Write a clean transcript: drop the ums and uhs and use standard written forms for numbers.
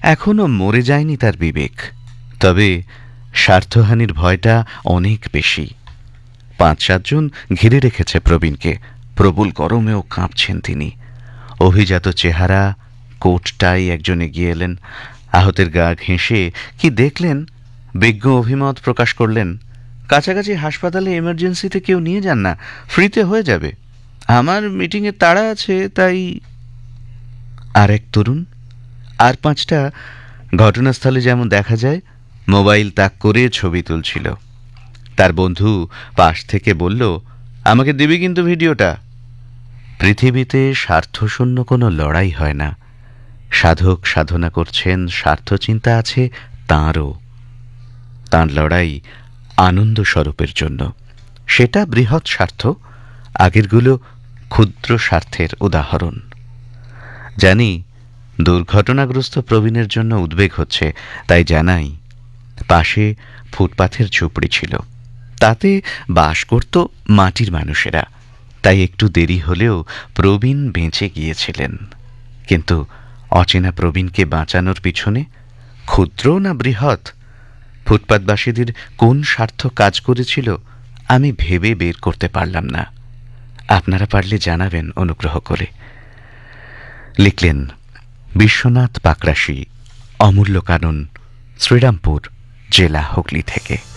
এখনো মরে যায়নি তার বিবেক, তবে স্বার্থহানির ভয়টা অনেক বেশি। ৫-৭ জন ঘিরে রেখেছে প্রবীণকে। প্রবল গরমেও কাঁপছেন তিনি। অভিজাত চেহারা, কোট টাই একজন এগিয়ে এলেন। আহতের গা ঘেঁষে কি দেখলেন, বিজ্ঞ অভিমত প্রকাশ করলেন, কাছাকাছি হাসপাতালে এমার্জেন্সিতে কেউ নিয়ে যান না, ফ্রিতে হয়ে যাবে, আমার মিটিংয়ে তাড়া আছে তাই। আর এক তরুণ, আর ৫টা ঘটনাস্থলে যেমন দেখা যায়, মোবাইল তাক করে ছবি তুলছিল। তার বন্ধু পাশ থেকে বলল, আমাকে দিবি কিন্তু ভিডিওটা। পৃথিবীতে স্বার্থশূন্য কোনো লড়াই হয় না। সাধক সাধনা করছেন, স্বার্থ চিন্তা আছে তাঁরও। তাঁর লড়াই আনন্দ স্বরূপের জন্য, সেটা বৃহৎ স্বার্থ, আগেরগুলো ক্ষুদ্র স্বার্থের উদাহরণ। জানি দুর্ঘটনাগ্রস্ত প্রবীণের জন্য উদ্বেগ হচ্ছে, তাই জানাই, পাশে ফুটপাথের ঝুপড়ি ছিল, তাতে বাস করত মাটির মানুষেরা। তাই একটু দেরি হলেও প্রবীণ বেঁচে গিয়েছিলেন। কিন্তু অচেনা প্রবীণকে বাঁচানোর পিছনে ক্ষুদ্র না বৃহৎ, ফুটপাতবাসীদের কোন স্বার্থ কাজ করেছিল আমি ভেবে বের করতে পারলাম না। আপনারা পারলে জানাবেন অনুগ্রহ করে। লিখলেন বিশ্বনাথ পাকরাশি, অমূল্য কানন, শ্রীরামপুর জেলা, হুগলি থেকে।